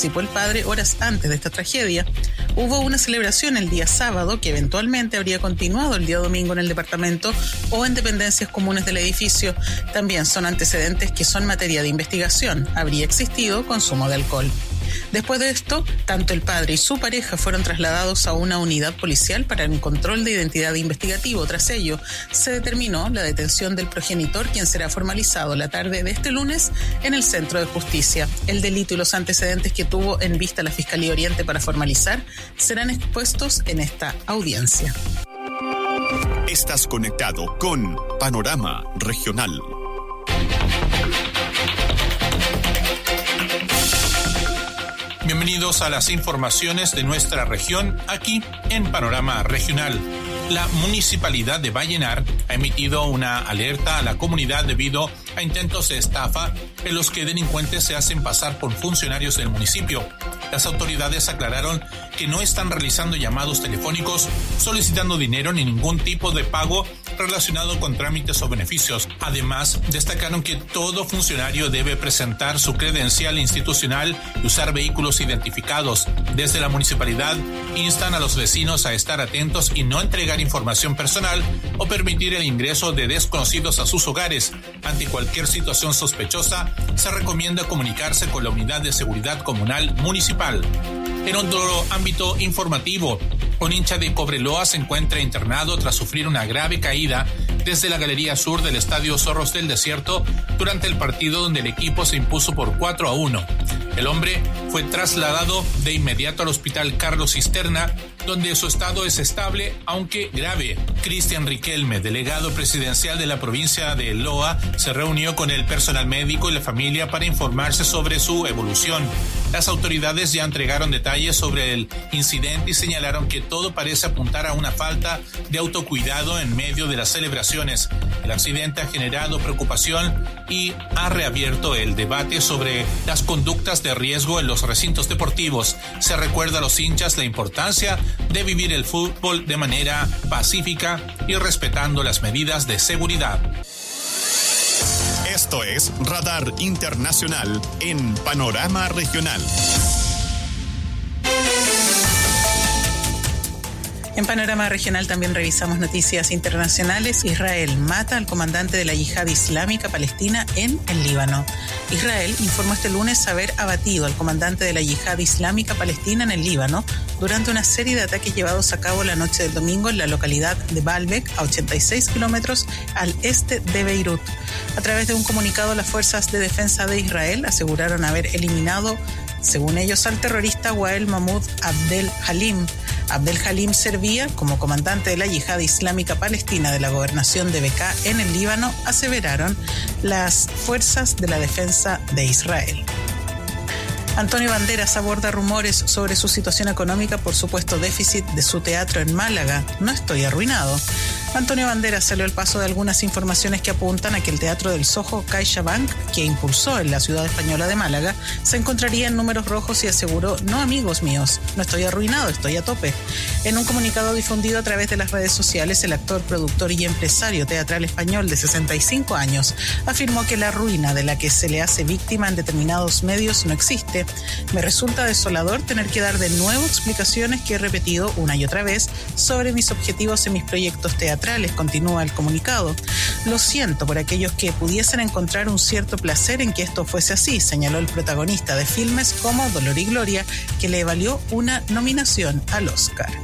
participó el padre horas antes de esta tragedia. Hubo una celebración el día sábado que eventualmente habría continuado el día domingo en el departamento o en dependencias comunes del edificio. También son antecedentes que son materia de investigación. Habría existido consumo de alcohol. Después de esto, tanto el padre y su pareja fueron trasladados a una unidad policial para un control de identidad investigativo. Tras ello, se determinó la detención del progenitor, quien será formalizado la tarde de este lunes en el Centro de Justicia. El delito y los antecedentes que tuvo en vista la Fiscalía Oriente para formalizar serán expuestos en esta audiencia. Estás conectado con Panorama Regional. Bienvenidos a las informaciones de nuestra región, aquí en Panorama Regional. La Municipalidad de Vallenar ha emitido una alerta a la comunidad debido a intentos de estafa en los que delincuentes se hacen pasar por funcionarios del municipio. Las autoridades aclararon que no están realizando llamados telefónicos solicitando dinero ni ningún tipo de pago relacionado con trámites o beneficios. Además, destacaron que todo funcionario debe presentar su credencial institucional y usar vehículos identificados. Desde la municipalidad instan a los vecinos a estar atentos y no entregar información personal o permitir el ingreso de desconocidos a sus hogares. Ante cualquier situación sospechosa, se recomienda comunicarse con la Unidad de Seguridad Comunal Municipal. En otro ámbito informativo, un hincha de Cobreloa se encuentra internado tras sufrir una grave caída desde la galería sur del Estadio Zorros del Desierto durante el partido donde el equipo se impuso por 4-1. El hombre fue trasladado de inmediato al Hospital Carlos Cisterna, donde su estado es estable, aunque grave. Cristian Riquelme, delegado presidencial de la provincia de Loa, se reunió con el personal médico y la familia para informarse sobre su evolución. Las autoridades ya entregaron detalles sobre el incidente y señalaron que todo parece apuntar a una falta de autocuidado en medio de las celebraciones. El accidente ha generado preocupación y ha reabierto el debate sobre las conductas de riesgo en los recintos deportivos. Se recuerda a los hinchas la importancia de vivir el fútbol de manera pacífica y respetando las medidas de seguridad. Esto es Radar Internacional en Panorama Regional. En Panorama Regional también revisamos noticias internacionales. Israel mata al comandante de la Yihad Islámica Palestina en el Líbano. Israel informó este lunes haber abatido al comandante de la Yihad Islámica Palestina en el Líbano durante una serie de ataques llevados a cabo la noche del domingo en la localidad de Baalbek, a 86 kilómetros al este de Beirut. A través de un comunicado, las fuerzas de defensa de Israel aseguraron haber eliminado, según ellos, al terrorista Wael Mahmoud Abdel Halim. Abdel Halim servía como comandante de la Yihad Islámica Palestina de la gobernación de Bekaa en el Líbano, aseveraron las fuerzas de la defensa de Israel. Antonio Banderas aborda rumores sobre su situación económica por supuesto déficit de su teatro en Málaga. No estoy arruinado. Antonio Banderas salió al paso de algunas informaciones que apuntan a que el Teatro del Soho CaixaBank, que impulsó en la ciudad española de Málaga, se encontraría en números rojos y aseguró: no, amigos míos, no estoy arruinado, estoy a tope. En un comunicado difundido a través de las redes sociales, el actor, productor y empresario teatral español de 65 años afirmó que la ruina de la que se le hace víctima en determinados medios no existe. Me resulta desolador tener que dar de nuevo explicaciones que he repetido una y otra vez sobre mis objetivos en mis proyectos teatrales, continúa el comunicado. Lo siento por aquellos que pudiesen encontrar un cierto placer en que esto fuese así, señaló el protagonista de filmes como Dolor y Gloria, que le valió una nominación al Oscar.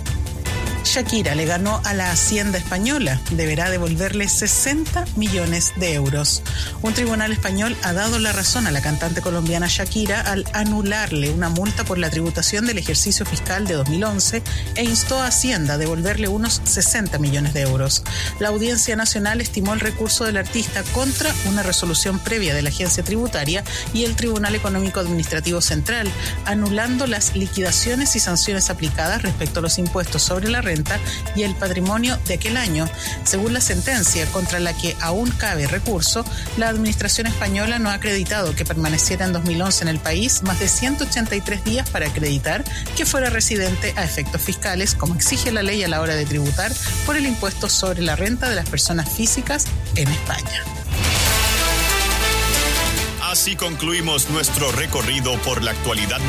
Shakira le ganó a la Hacienda española, deberá devolverle 60 millones de euros. Un tribunal español ha dado la razón a la cantante colombiana Shakira al anularle una multa por la tributación del ejercicio fiscal de 2011 e instó a Hacienda a devolverle unos 60 millones de euros. La Audiencia Nacional estimó el recurso del artista contra una resolución previa de la agencia tributaria y el Tribunal Económico Administrativo Central, anulando las liquidaciones y sanciones aplicadas respecto a los impuestos sobre la renta y el patrimonio de aquel año. Según la sentencia, contra la que aún cabe recurso, la administración española no ha acreditado que permaneciera en 2011 en el país más de 183 días para acreditar que fuera residente a efectos fiscales, como exige la ley a la hora de tributar por el impuesto sobre la renta de las personas físicas en España. Así concluimos nuestro recorrido por la actualidad